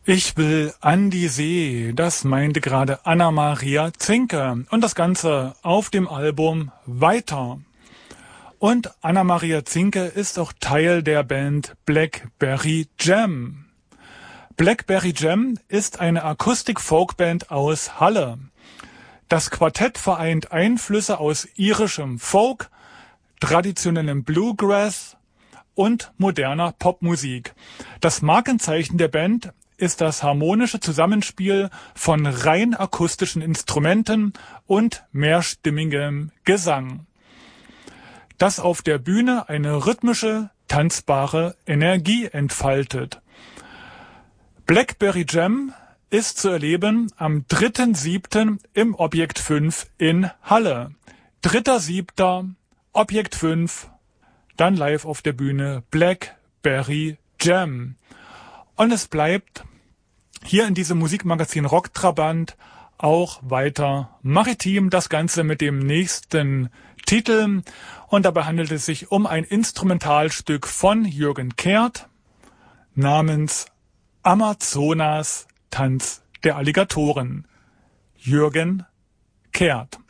Ich will an die See, das meinte gerade Anna-Maria Zinke und das Ganze auf dem Album Weiter. Und Anna-Maria Zinke ist auch Teil der Band Blackberry Jam. Blackberry Jam ist eine Akustik-Folkband aus Halle. Das Quartett vereint Einflüsse aus irischem Folk, traditionellem Bluegrass und moderner Popmusik. Das Markenzeichen der Band ist das harmonische Zusammenspiel von rein akustischen Instrumenten und mehrstimmigem Gesang, das auf der Bühne eine rhythmische, tanzbare Energie entfaltet. Blackberry Jam ist zu erleben am 3.7. im Objekt 5 in Halle. 3.7. Objekt 5, dann live auf der Bühne Blackberry Jam. Und es bleibt hier in diesem Musikmagazin Rocktrabant auch weiter maritim, das Ganze mit dem nächsten Titel. Und dabei handelt es sich um ein Instrumentalstück von Jürgen Kehrt namens Amazonas Tanz der Alligatoren. Jürgen Kehrt.